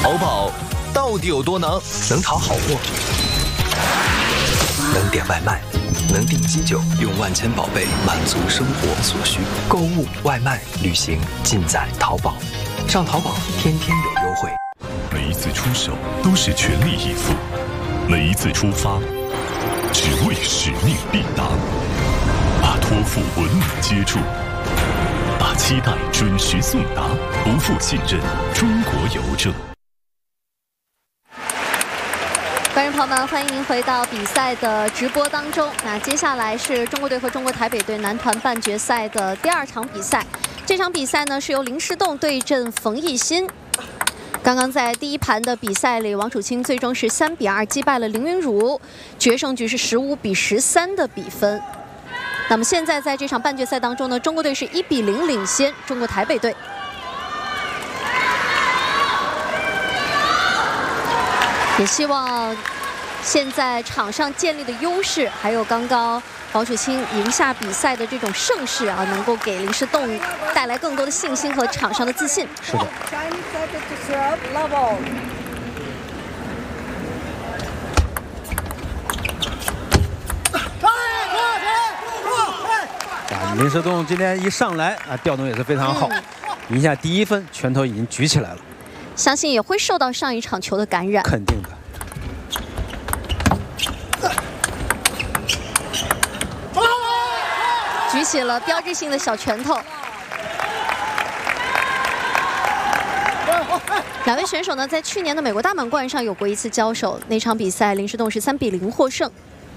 淘宝到底有多能？能淘好货，能点外卖，能订机酒，用万千宝贝满足生活所需。购物、外卖、旅行，尽在淘宝。上淘宝，天天有优惠。 每一次出手都是全力以赴，每一次出发只为使命必达。把托付稳稳接住，把期待准时送达，不负信任。中国邮政。 观众朋友们，欢迎回到比赛的直播当中。那接下来是中国队和中国台北队男团半决赛的第2场比赛。这场比赛呢是由林诗栋对阵冯艺昕。刚刚在第1盘的比赛里，王楚钦最终是3比2击败了林昀儒，决胜局是15比13的比分。那么现在在这场半决赛当中呢，中国队是1比0领先中国台北队。也希望现在场上建立的优势，还有刚刚王楚钦赢下比赛的这种盛世啊，能够给林诗栋带来更多的信心和场上的自信。 是的。林诗栋今天一上来啊，调动也是非常好，赢下第1分，拳头已经举起来了。 相信也会受到上一场球的感染。 肯定的。 举起了标志性的小拳头。两位选手呢，在去年的美国大满贯上有过一次交手，那场比赛林诗栋是3比0获胜。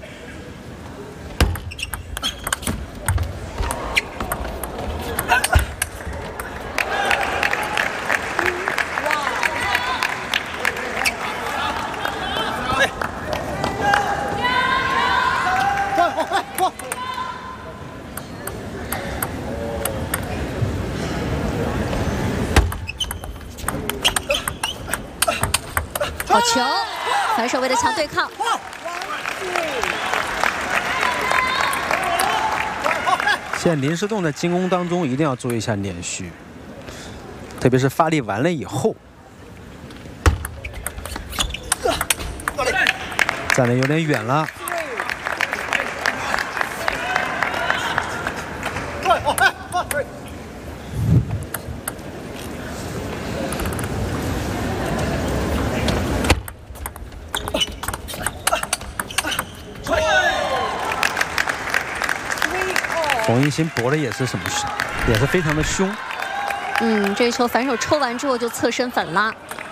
好球！反手位的强对抗。 现在林诗栋在进攻当中一定要注意一下连续，特别是发力完了以后，站得有点远了。冯艺昕搏的也是什么，也是非常的凶。 这一球反手抽完之后就侧身反拉。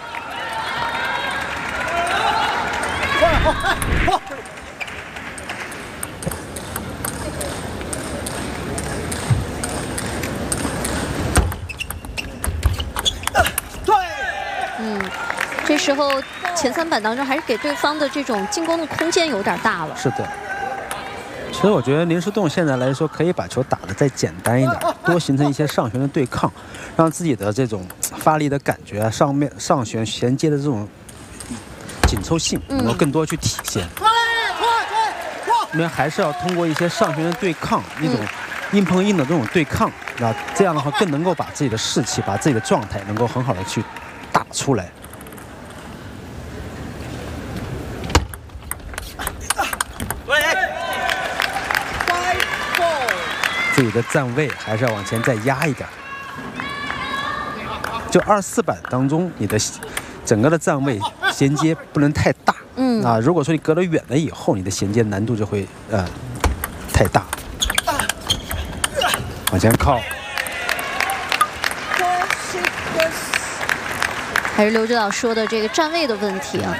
这时候前3板当中还是给对方的这种进攻的空间有点大了。 是的。其实我觉得林诗栋现在来说，可以把球打得再简单一点，多形成一些上旋的对抗，让自己的这种发力的感觉，上旋衔接的这种紧凑性能够更多去体现。因为还是要通过一些上旋的对抗，一种硬碰硬的这种对抗，那这样的话更能够把自己的士气、把自己的状态能够很好的去打出来。自己的站位还是要往前再压一点，就24板当中，你的整个的站位衔接不能太大。如果说你隔得远了以后，你的衔接难度就会太大。往前靠， 还是刘指导说的这个站位的问题啊。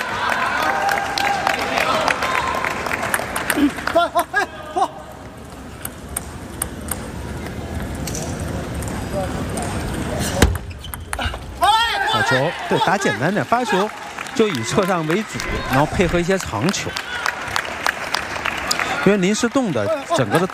好球，对，打简单点，发球就以侧上为主，然后配合一些长球。因为林诗栋的整个的